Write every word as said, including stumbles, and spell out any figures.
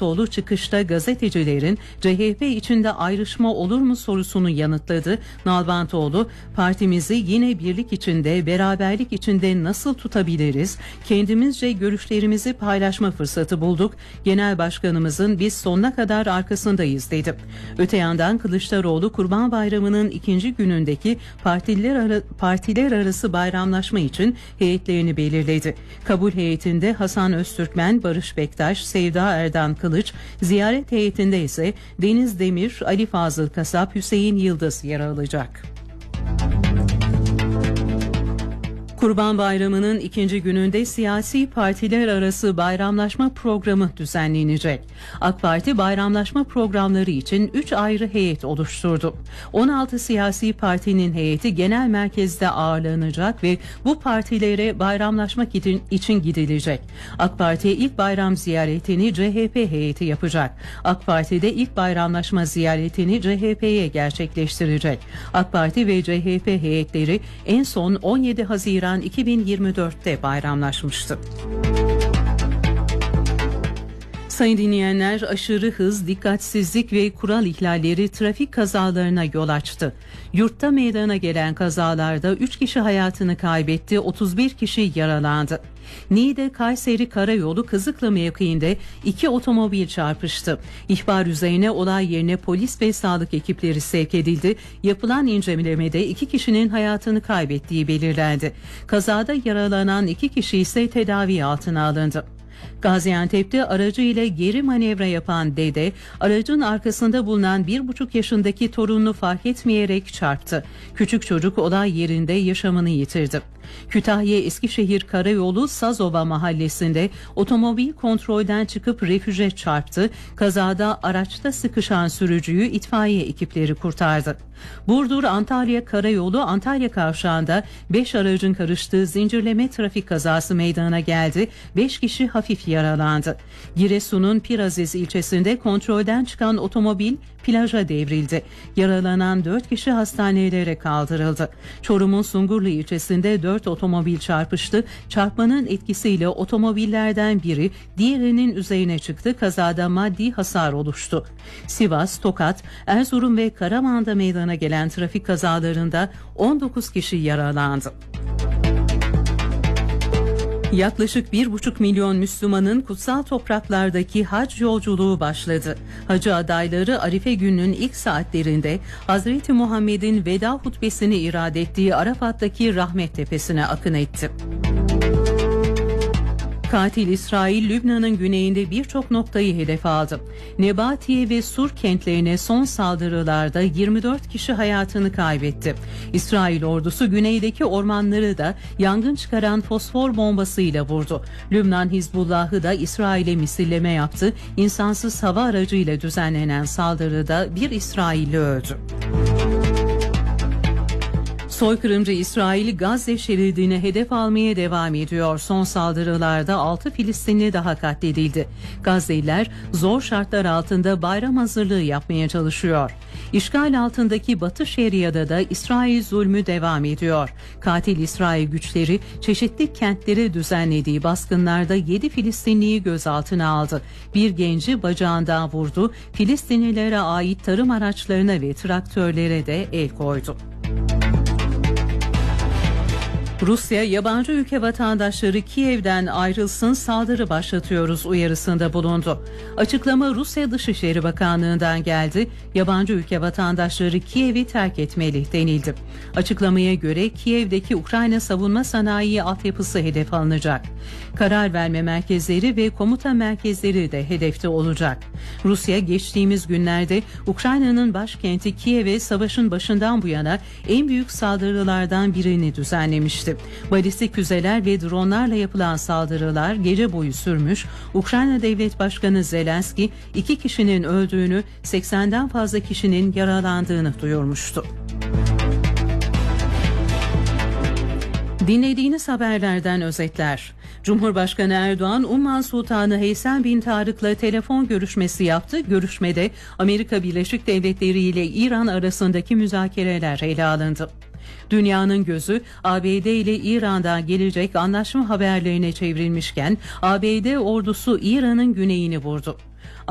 Nalbantoğlu çıkışta gazetecilerin C H P içinde ayrışma olur mu sorusunu yanıtladı. Nalbantoğlu, partimizi yine birlik içinde, beraberlik içinde nasıl tutabiliriz? Kendimizce görüşlerimizi paylaşma fırsatı bulduk. Genel Başkanımızın biz sonuna kadar arkasındayız dedi. Öte yandan Kılıçdaroğlu Kurban Bayramı'nın ikinci günündeki partiler, ara, partiler arası bayramlaşma için heyetlerini belirledi. Kabul heyetinde Hasan Öztürkmen, Barış Bektaş, Sevda Erdan Kılıç, ziyaret heyetinde ise Deniz Demir, Ali Fazıl Kasap, Hüseyin Yıldız yer alacak. Kurban Bayramı'nın ikinci gününde siyasi partiler arası bayramlaşma programı düzenlenecek. AK Parti bayramlaşma programları için üç ayrı heyet oluşturdu. on altı siyasi partinin heyeti genel merkezde ağırlanacak ve bu partilere bayramlaşmak için gidilecek. AK Parti ilk bayram ziyaretini C H P heyeti yapacak. AK Parti de ilk bayramlaşma ziyaretini C H P'ye gerçekleştirecek. AK Parti ve C H P heyetleri en son on yedi Haziran iki bin yirmi dörtte bayramlaşmıştı. Sayın dinleyenler, aşırı hız, dikkatsizlik ve kural ihlalleri trafik kazalarına yol açtı. Yurtta meydana gelen kazalarda üç kişi hayatını kaybetti, otuz bir kişi yaralandı. Niğde Kayseri Karayolu Kızıklı mevkiinde iki otomobil çarpıştı. İhbar üzerine olay yerine polis ve sağlık ekipleri sevk edildi. Yapılan incelemede iki kişinin hayatını kaybettiği belirlendi. Kazada yaralanan iki kişi ise tedavi altına alındı. Gaziantep'te aracı ile geri manevra yapan dede, aracın arkasında bulunan bir buçuk yaşındaki torununu fark etmeyerek çarptı. Küçük çocuk olay yerinde yaşamını yitirdi. Kütahya Eskişehir Karayolu Sazova mahallesinde otomobil kontrolden çıkıp refüje çarptı. Kazada araçta sıkışan sürücüyü itfaiye ekipleri kurtardı. Burdur Antalya Karayolu Antalya kavşağında beş aracın karıştığı zincirleme trafik kazası meydana geldi. beş kişi hafif yaralandı. Giresun'un Piraziz ilçesinde kontrolden çıkan otomobil plaja devrildi. Yaralanan dört kişi hastanelere kaldırıldı. Çorum'un Sungurlu ilçesinde dört otomobil çarpıştı. Çarpmanın etkisiyle otomobillerden biri diğerinin üzerine çıktı. Kazada maddi hasar oluştu. Sivas, Tokat, Erzurum ve Karaman'da meydana gelen trafik kazalarında on dokuz kişi yaralandı. Yaklaşık bir buçuk milyon Müslümanın kutsal topraklardaki hac yolculuğu başladı. Hacı adayları Arife gününün ilk saatlerinde Hazreti Muhammed'in veda hutbesini irad ettiği Arafat'taki Rahmet Tepesi'ne akın etti. Katil İsrail, Lübnan'ın güneyinde birçok noktayı hedef aldı. Nebatiye ve Sur kentlerine son saldırılarda yirmi dört kişi hayatını kaybetti. İsrail ordusu güneydeki ormanları da yangın çıkaran fosfor bombasıyla vurdu. Lübnan Hizbullah'ı da İsrail'e misilleme yaptı. İnsansız hava aracıyla düzenlenen saldırıda bir İsrailli öldü. Soykırımcı İsrail Gazze şeridine hedef almaya devam ediyor. Son saldırılarda altı Filistinli daha katledildi. Gazze'liler zor şartlar altında bayram hazırlığı yapmaya çalışıyor. İşgal altındaki Batı Şeria'da da İsrail zulmü devam ediyor. Katil İsrail güçleri çeşitli kentlere düzenlediği baskınlarda yedi Filistinliyi gözaltına aldı. Bir genci bacağından vurdu. Filistinlilere ait tarım araçlarına ve traktörlere de el koydu. Rusya, yabancı ülke vatandaşları Kiev'den ayrılsın, saldırı başlatıyoruz uyarısında bulundu. Açıklama Rusya Dışişleri Bakanlığı'ndan geldi. Yabancı ülke vatandaşları Kiev'i terk etmeli denildi. Açıklamaya göre Kiev'deki Ukrayna savunma sanayi altyapısı hedef alınacak. Karar verme merkezleri ve komuta merkezleri de hedefte olacak. Rusya geçtiğimiz günlerde Ukrayna'nın başkenti Kiev'e savaşın başından bu yana en büyük saldırılardan birini düzenlemişti. Balistik füzeler ve dronlarla yapılan saldırılar gece boyu sürmüş. Ukrayna Devlet Başkanı Zelenski iki kişinin öldüğünü, seksenden fazla kişinin yaralandığını duyurmuştu. Dinlediğiniz haberlerden özetler. Cumhurbaşkanı Erdoğan, Umman Sultanı Heysem bin Tarık'la telefon görüşmesi yaptı. Görüşmede Amerika Birleşik Devletleri ile İran arasındaki müzakereler ele alındı. Dünyanın gözü A B D ile İran'dan gelecek anlaşma haberlerine çevrilmişken A B D ordusu İran'ın güneyini vurdu.